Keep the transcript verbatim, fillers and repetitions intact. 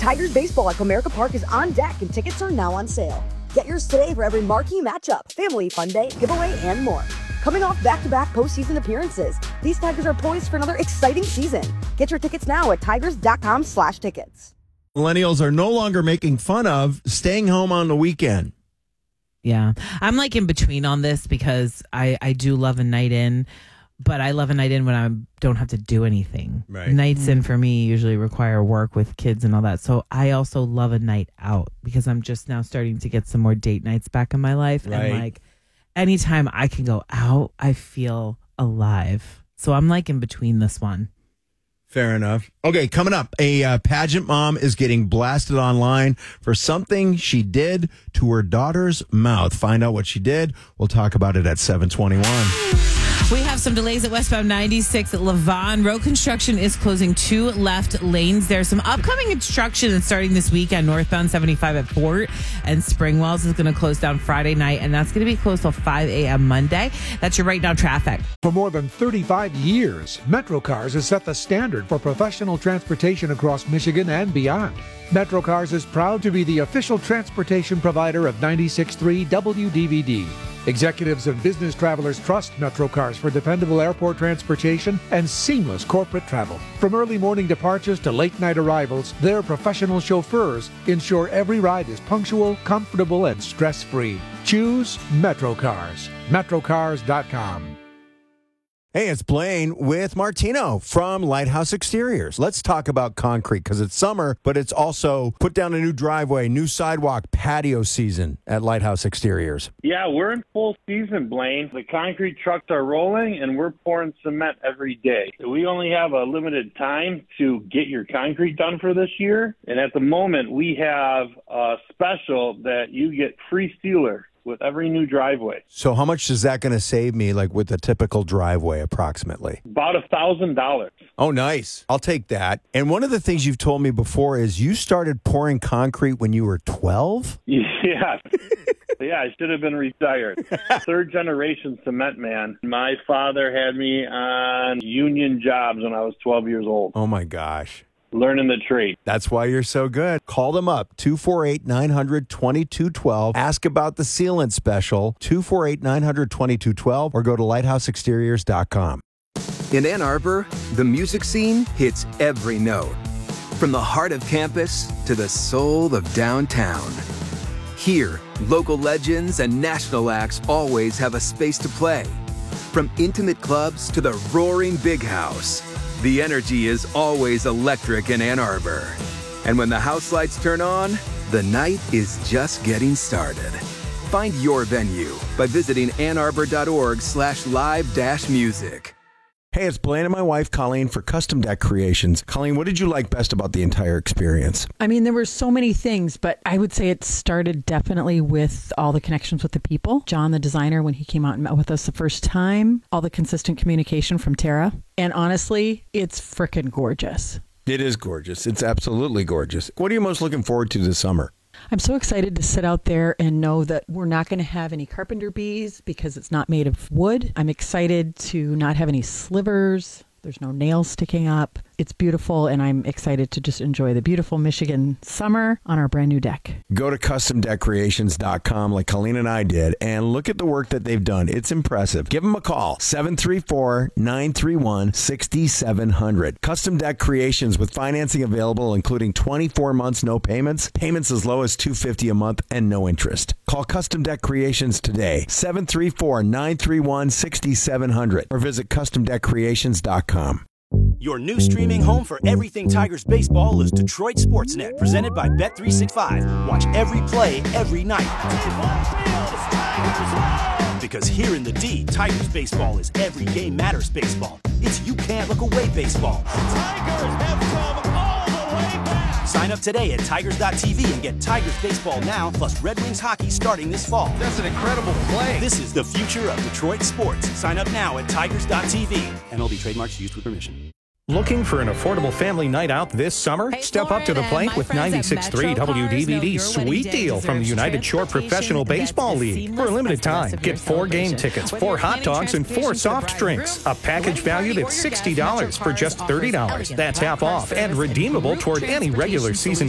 Tigers baseball at Comerica Park is on deck and tickets are now on sale. Get yours today for every marquee matchup, family fun day, giveaway, and more. Coming off back-to-back postseason appearances, these Tigers are poised for another exciting season. Get your tickets now at tigers.com slash tickets. Millennials are no longer making fun of staying home on the weekend. Yeah. I'm like in between on this because I, I do love a night in, but I love a night in when I don't have to do anything. Right. Nights in for me usually require work with kids and all that. So I also love a night out because I'm just now starting to get some more date nights back in my life. Right. And like anytime I can go out, I feel alive. So I'm like in between this one. Fair enough. Okay, coming up, a uh, pageant mom is getting blasted online for something she did to her daughter's mouth. Find out what she did. We'll talk about it at seven twenty-one. We have some delays at westbound ninety-six at Levon. Road construction is closing two left lanes. There's some upcoming construction that's starting this week on northbound seventy-five at Fort. And Springwells is going to close down Friday night, and that's going to be closed till five a.m. Monday. That's your right now traffic. For more than thirty-five years, MetroCars has set the standard for professional transportation across Michigan and beyond. MetroCars is proud to be the official transportation provider of ninety-six point three W D V D. Executives and business travelers trust MetroCars for dependable airport transportation and seamless corporate travel. From early morning departures to late night arrivals, their professional chauffeurs ensure every ride is punctual, comfortable, and stress-free. Choose MetroCars. Metrocars dot com. Hey, it's Blaine with Martino from Lighthouse Exteriors. Let's talk about concrete because it's summer, but it's also put down a new driveway, new sidewalk, patio season at Lighthouse Exteriors. Yeah, we're in full season, Blaine. The concrete trucks are rolling, and we're pouring cement every day. We only have a limited time to get your concrete done for this year, and at the moment, we have a special that you get free sealer with every new driveway. So how much is that going to save me, like with a typical driveway, approximately? About a thousand dollars. Oh, nice. I'll take that. And one of the things you've told me before is you started pouring concrete when you were twelve? Yeah. Yeah, I should have been retired. Third generation cement man. My father had me on union jobs when I was twelve years old. Oh, my gosh. Learning the trade. That's why you're so good. Call them up, two four eight, nine hundred, twenty-two twelve. Ask about the sealant special, two four eight, nine hundred, twenty-two twelve, or go to lighthouse exteriors dot com. In Ann Arbor, the music scene hits every note. From the heart of campus to the soul of downtown. Here, local legends and national acts always have a space to play. From intimate clubs to the roaring big house. The energy is always electric in Ann Arbor. And when the house lights turn on, the night is just getting started. Find your venue by visiting annarbor.org slash live dash music. Hey, it's Blaine and my wife, Colleen, for Custom Deck Creations. Colleen, what did you like best about the entire experience? I mean, there were so many things, but I would say it started definitely with all the connections with the people. John, the designer, when he came out and met with us the first time, all the consistent communication from Tara. And honestly, it's freaking gorgeous. It is gorgeous. It's absolutely gorgeous. What are you most looking forward to this summer? I'm so excited to sit out there and know that we're not going to have any carpenter bees because it's not made of wood. I'm excited to not have any slivers. There's no nails sticking up. It's beautiful, and I'm excited to just enjoy the beautiful Michigan summer on our brand new deck. Go to custom deck creations dot com like Colleen and I did and look at the work that they've done. It's impressive. Give them a call, seven three four, nine three one, six seven zero zero. Custom Deck Creations with financing available, including twenty-four months, no payments, payments as low as two hundred fifty dollars a month, and no interest. Call Custom Deck Creations today, seven three four, nine three one, six seven zero zero, or visit custom deck creations dot com. Your new streaming home for everything Tigers baseball is Detroit Sportsnet, presented by Bet three sixty-five. Watch every play, every night. Because here in the D, Tigers baseball is every game matters baseball. It's you can't look away baseball. Tigers have come all the way back. Sign up today at tigers dot t v and get Tigers baseball now, plus Red Wings hockey starting this fall. That's an incredible play. This is the future of Detroit sports. Sign up now at tigers dot t v. M L B trademarks used with permission. Looking for an affordable family night out this summer? Hey, Step up to the plate with ninety-six point three W D V D's sweet deal from the United Shore Professional Baseball League. For a limited time, get four game tickets, four hot dogs, and four soft drinks. A package valued at sixty dollars for just thirty dollars. That's half off and redeemable toward any regular season